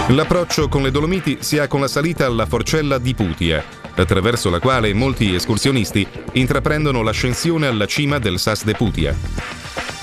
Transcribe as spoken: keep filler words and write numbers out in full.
L'approccio con le Dolomiti si ha con la salita alla Forcella di Putia, attraverso la quale molti escursionisti intraprendono l'ascensione alla cima del Sas de Putia.